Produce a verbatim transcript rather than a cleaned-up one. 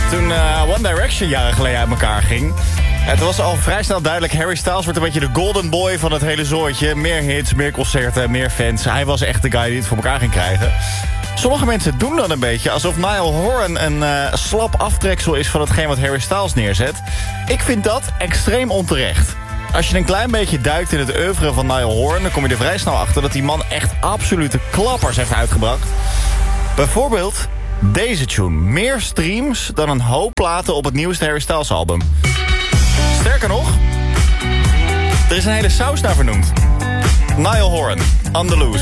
Toen uh, One Direction jaren geleden uit elkaar ging. Het was al vrij snel duidelijk, Harry Styles wordt een beetje de golden boy van het hele zooitje. Meer hits, meer concerten, meer fans. Hij was echt de guy die het voor elkaar ging krijgen. Sommige mensen doen dan een beetje alsof Niall Horan een uh, slap aftreksel is van hetgeen wat Harry Styles neerzet. Ik vind dat extreem onterecht. Als je een klein beetje duikt in het oeuvre van Niall Horan, dan kom je er vrij snel achter dat die man echt absolute klappers heeft uitgebracht. Bijvoorbeeld deze tune. Meer streams dan een hoop platen op het nieuwste Harry Styles album. Sterker nog, er is een hele saus naar vernoemd. Niall Horan, On The Loose.